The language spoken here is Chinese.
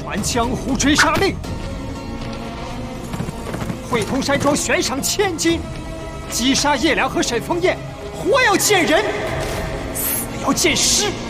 传江湖追杀令，会通山庄悬赏1000金，击杀叶良和沈枫叶，活要见人，死要见尸。